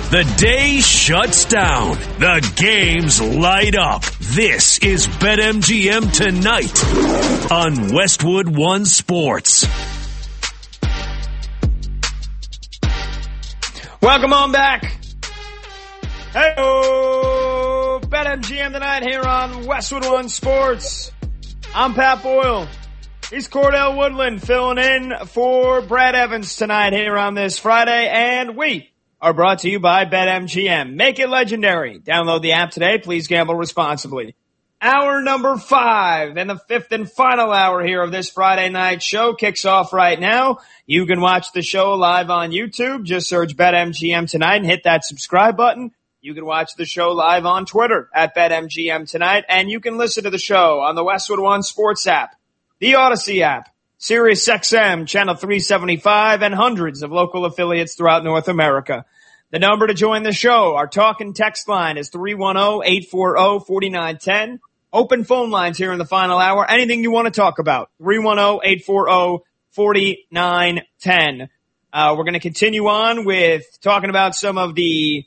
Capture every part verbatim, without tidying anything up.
The day shuts down. The games light up. This is BetMGM Tonight on Westwood One Sports. Welcome on back. Hey-o, BetMGM Tonight here on Westwood One Sports. I'm Pat Boyle. He's Cordell Woodland filling in for Brad Evans tonight here on this Friday, and we are brought to you by BetMGM. Make it legendary. Download the app today. Please gamble responsibly. Hour number five and the fifth and final hour here of this Friday night show kicks off right now. You can watch the show live on YouTube. Just search BetMGM Tonight and hit that subscribe button. You can watch the show live on Twitter at BetMGM Tonight, and you can listen to the show on the Westwood One Sports app, the Odyssey app, Sirius X M, Channel three seventy-five, and hundreds of local affiliates throughout North America. The number to join the show, our talk and text line, is three one zero, eight four zero, four nine one zero. Open phone lines here in the final hour. Anything you want to talk about, three one zero, eight four zero, four nine one zero. Uh, we're going to continue on with talking about some of the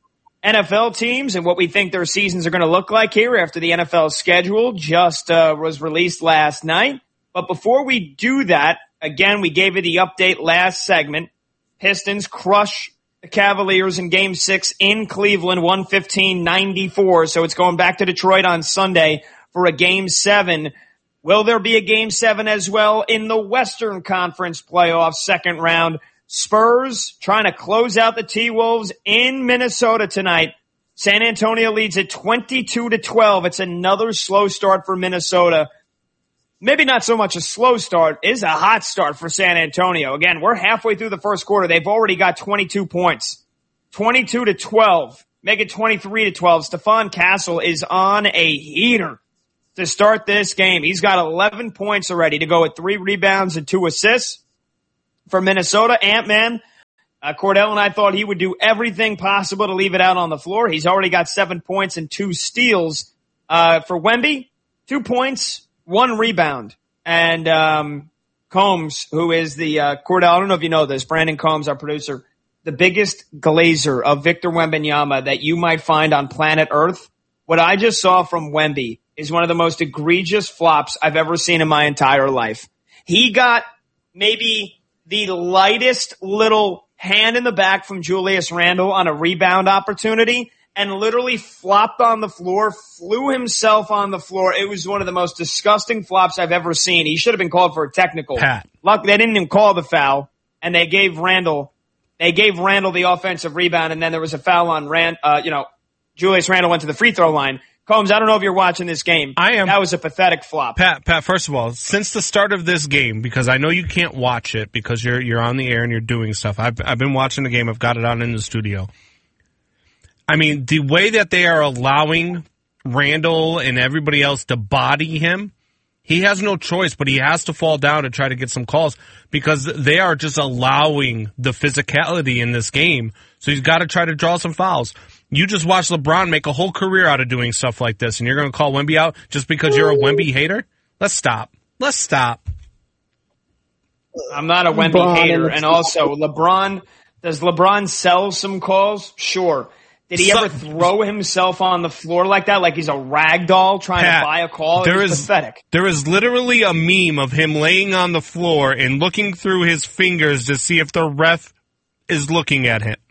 N F L teams and what we think their seasons are going to look like here after the N F L schedule just uh, was released last night. But before we do that, again, we gave you the update last segment. Pistons crush the Cavaliers in Game six in Cleveland, one fifteen ninety-four. So it's going back to Detroit on Sunday for a Game seven. Will there be a Game seven as well in the Western Conference playoffs second round? Spurs trying to close out the T-Wolves in Minnesota tonight. San Antonio leads at twenty-two to twelve. It's another slow start for Minnesota. Maybe not so much a slow start. It is a hot start for San Antonio. Again, we're halfway through the first quarter. They've already got twenty-two points. twenty-two to twelve. Make it twenty-three to twelve. Stephon Castle is on a heater to start this game. He's got eleven points already to go with three rebounds and two assists. For Minnesota, Ant-Man, uh, Cordell and I thought he would do everything possible to leave it out on the floor. He's already got seven points and two steals. Uh, for Wemby, two points, one rebound. And um, Combs, who is the uh, Cordell, I don't know if you know this, Brandon Combs, our producer, the biggest glazer of Victor Wembanyama that you might find on planet Earth. What I just saw from Wemby is one of the most egregious flops I've ever seen in my entire life. He got maybe the lightest little hand in the back from Julius Randle on a rebound opportunity and literally flopped on the floor, flew himself on the floor. It was one of the most disgusting flops I've ever seen. He should have been called for a technical. Pat. Luck, they didn't even call the foul, and they gave Randle, they gave Randle the offensive rebound, and then there was a foul on Rand, uh, you know, Julius Randle went to the free throw line. Combs, I don't know if you're watching this game. I am. That was a pathetic flop. Pat, Pat, first of all, since the start of this game, because I know you can't watch it because you're you're on the air and you're doing stuff. I've I've been watching the game. I've got it on in the studio. I mean, the way that they are allowing Randle and everybody else to body him, he has no choice, but he has to fall down to try to get some calls because they are just allowing the physicality in this game. So he's got to try to draw some fouls. You just watched LeBron make a whole career out of doing stuff like this, and you're going to call Wemby out just because you're a Wemby hater? Let's stop. Let's stop. I'm not a Wemby LeBron hater. And also, LeBron, does LeBron sell some calls? Sure. Did he so, ever throw himself on the floor like that, like he's a rag doll trying Pat, to buy a call? It was is, pathetic. There is literally a meme of him laying on the floor and looking through his fingers to see if the ref is looking at him.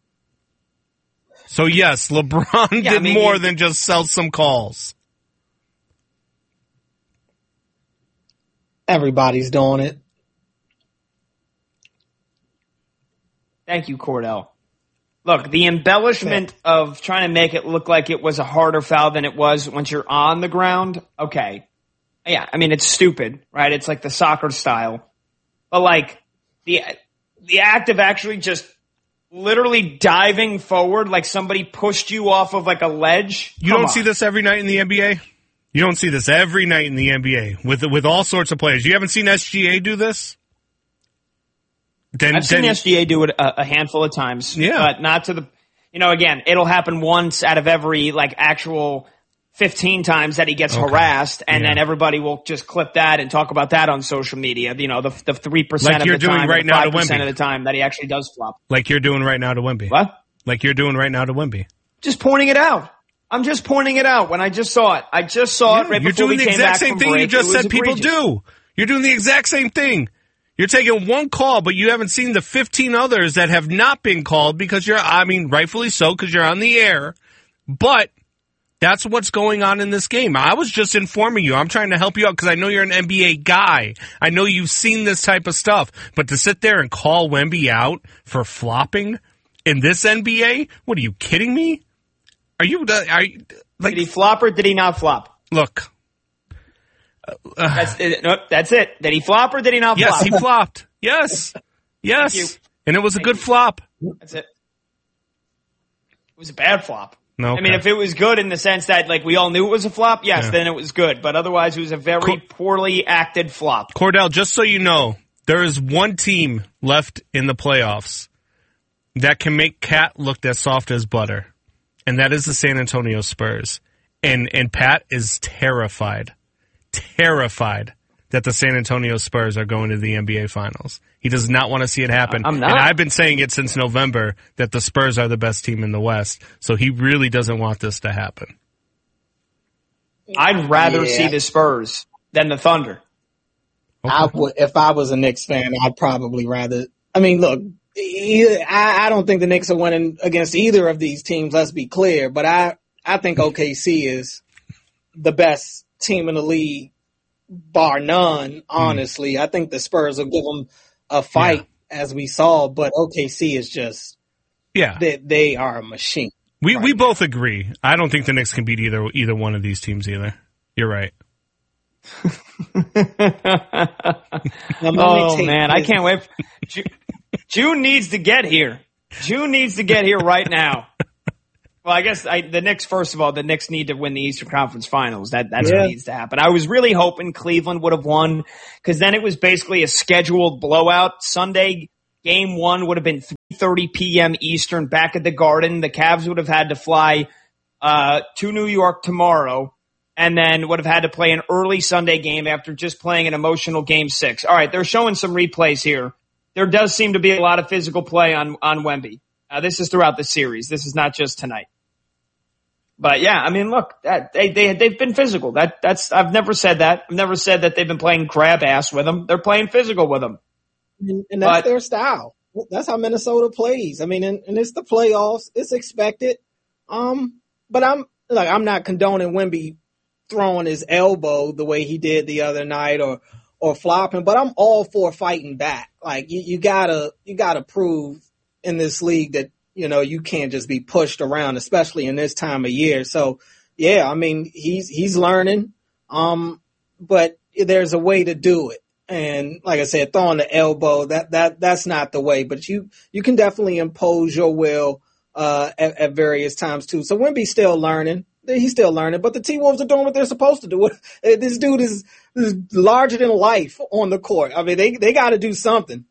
So, yes, LeBron yeah, did I mean, more than just sell some calls. Everybody's doing it. Thank you, Cordell. Look, the embellishment yeah. of trying to make it look like it was a harder foul than it was once you're on the ground, okay. Yeah, I mean, it's stupid, right? It's like the soccer style. But, like, the the act of actually just literally diving forward like somebody pushed you off of like a ledge. You don't on. see this every night in the N B A? You don't see this every night in the N B A with with all sorts of players. You haven't seen S G A do this? Then, I've then, seen S G A do it a, a handful of times. Yeah. But not to the, you know, again, it'll happen once out of every like actual fifteen times that he gets okay. harassed, and yeah. then everybody will just clip that and talk about that on social media. You know, the the three percent like of you're the doing time, right now to Wemby. of the time that he actually does flop. Like you're doing right now to Wemby. What? like you're doing right now to Wemby. Just pointing it out. I'm just pointing it out when I just saw it. I just saw Yeah, it right you're before doing we the came exact back same from thing break. you just It was said people egregious. do. You're doing the exact same thing. You're taking one call, but you haven't seen the fifteen others that have not been called because you're, I mean, rightfully so, because you're on the air. But that's what's going on in this game. I was just informing you. I'm trying to help you out because I know you're an N B A guy. I know you've seen this type of stuff. But to sit there and call Wemby out for flopping in this N B A? What, are you kidding me? Are you, are you like, Did he flop or did he not flop? Look. Uh, that's it. Nope, that's it. Did he flop or did he not Yes, flop? he flopped. Yes. Yes. you. And it was Thank a good you. flop. That's it. It was a bad flop. No. I mean, if it was good in the sense that, like, we all knew it was a flop, yes, Yeah. then it was good. But otherwise, it was a very Cool. poorly acted flop. Cordell, just so you know, there is one team left in the playoffs that can make Cat look as soft as butter, and that is the San Antonio Spurs. And and Pat is terrified, terrified that the San Antonio Spurs are going to the N B A Finals. He does not want to see it happen. I'm not. And I've been saying it since November that the Spurs are the best team in the West, so he really doesn't want this to happen. I'd rather Yeah. see the Spurs than the Thunder. I would, if I was a Knicks fan, I'd probably rather. I mean, look, e- I, I don't think the Knicks are winning against either of these teams. Let's be clear, but I, I think O K C is the best team in the league, bar none. Honestly, I think the Spurs will give them a fight, as we saw. But O K C is just Yeah. they, they are a machine. We right we now. both agree. I don't think the Knicks can beat either either one of these teams either. You're right. Now, my Oh, Knicks hate man, I business. can't wait. Ju- June needs to get here. June needs to get here right now. Well, I guess I, the Knicks, first of all, the Knicks need to win the Eastern Conference Finals. That That's Yeah. what needs to happen. I was really hoping Cleveland would have won because then it was basically a scheduled blowout. Sunday game one would have been three thirty p.m. Eastern back at the Garden. The Cavs would have had to fly uh, to New York tomorrow and then would have had to play an early Sunday game after just playing an emotional game six. All right, they're showing some replays here. There does seem to be a lot of physical play on, on Wemby. Uh, this is throughout the series. This is not just tonight. But yeah, I mean, look, that, they, they, they've been physical. That, that's, I've never said that. I've never said that they've been playing crab ass with them. They're playing physical with them. And, and that's But- their style. That's how Minnesota plays. I mean, and, and it's the playoffs. It's expected. Um, but I'm like, I'm not condoning Wemby throwing his elbow the way he did the other night or, or flopping, but I'm all for fighting back. Like you, you gotta, you gotta prove in this league that, you know, you can't just be pushed around, especially in this time of year. So yeah, I mean, he's, he's learning. Um, but there's a way to do it. And like I said, throwing the elbow, that, that, that's not the way, but you, you can definitely impose your will, uh, at, at various times too. So Wemby's still learning. He's still learning, but the T-Wolves are doing what they're supposed to do. This dude is, is larger than life on the court. I mean, they, they got to do something.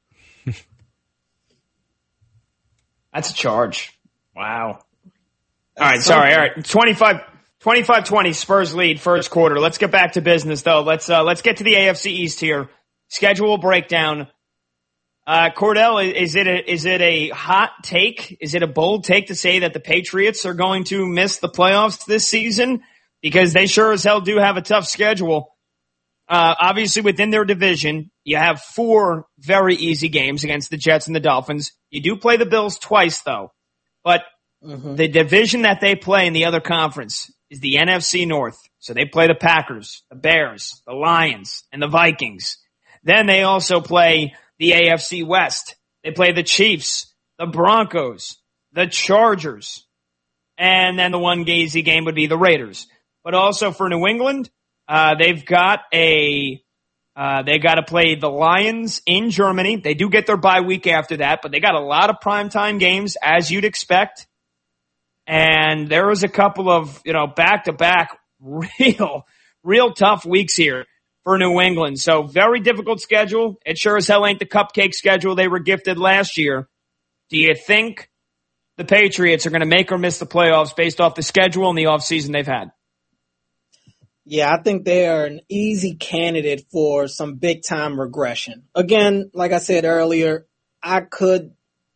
That's a charge. Wow. All right. Sorry. All right. twenty-five, twenty-five twenty Spurs lead first quarter. Let's get back to business though. Let's, uh, let's get to the A F C East here. Schedule breakdown. Uh, Cordell, is it a, is it a hot take? Is it a bold take to say that the Patriots are going to miss the playoffs this season? Because they sure as hell do have a tough schedule. Uh, obviously within their division, you have four very easy games against the Jets and the Dolphins. You do play the Bills twice though, but Mm-hmm. the division that they play in the other conference is the N F C North. So they play the Packers, the Bears, the Lions, and the Vikings. Then they also play the A F C West. They play the Chiefs, the Broncos, the Chargers, and then the one easy game would be the Raiders. But also for New England, uh, they've got a, uh, they got to play the Lions in Germany. They do get their bye week after that, but they got a lot of primetime games as you'd expect. And there was a couple of, you know, back-to-back real, real tough weeks here for New England. So very difficult schedule. It sure as hell ain't the cupcake schedule they were gifted last year. Do you think the Patriots are going to make or miss the playoffs based off the schedule and the offseason they've had? Yeah, I think they are an easy candidate for some big-time regression. Again, like I said earlier, I could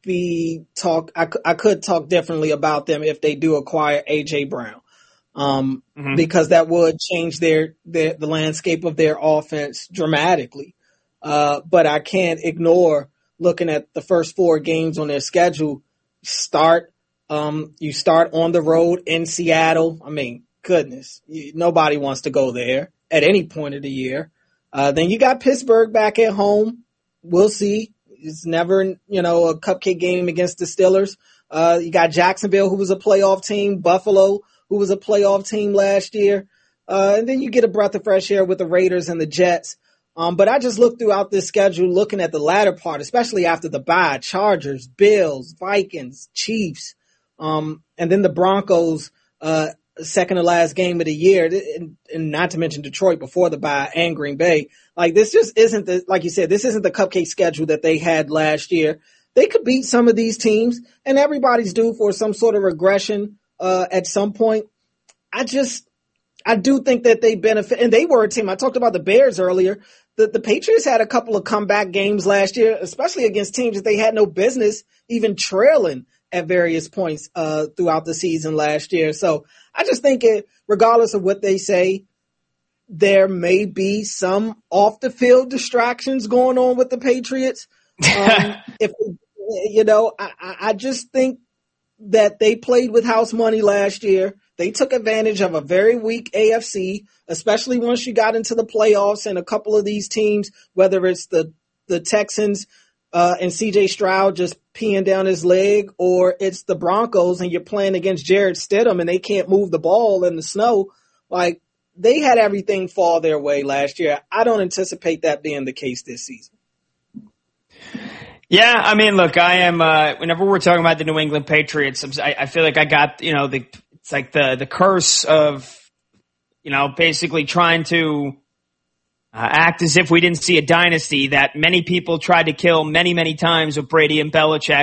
be talk. I, I could talk differently about them if they do acquire A J Brown, um, mm-hmm. because that would change their, their the landscape of their offense dramatically. Uh, but I can't ignore looking at the first four games on their schedule. Start, um, you start on the road in Seattle. I mean, goodness, you, nobody wants to go there at any point of the year. Uh, then you got Pittsburgh back at home. We'll see. It's never, you know, a cupcake game against the Steelers. Uh, you got Jacksonville, who was a playoff team, Buffalo, who was a playoff team last year. Uh, and then you get a breath of fresh air with the Raiders and the Jets. Um, but I just looked throughout this schedule, looking at the latter part, especially after the bye, Chargers, Bills, Vikings, Chiefs, um, and then the Broncos, uh, second to last game of the year, and, and not to mention Detroit before the bye and Green Bay. Like, this just isn't the, like you said, this isn't the cupcake schedule that they had last year. They could beat some of these teams, and everybody's due for some sort of regression, uh, at some point. I just, I do think that they benefit, and they were a team. I talked about the Bears earlier. The, the Patriots had a couple of comeback games last year, especially against teams that they had no business even trailing at various points uh, throughout the season last year. So I just think it, regardless of what they say, there may be some off the field distractions going on with the Patriots. Um, if you know, I, I just think that they played with house money last year. They took advantage of a very weak A F C, especially once you got into the playoffs, and a couple of these teams, whether it's the, the Texans uh, and C J Stroud just peeing down his leg, or it's the Broncos and you're playing against Jarrett Stidham and they can't move the ball in the snow. Like, they had everything fall their way last year. I don't anticipate that being the case this season. Yeah, I mean, look, I am, uh, whenever we're talking about the New England Patriots, I, I feel like I got, you know, the, it's like the, the curse of, you know, basically trying to uh, act as if we didn't see a dynasty that many people tried to kill many, many times with Brady and Belichick.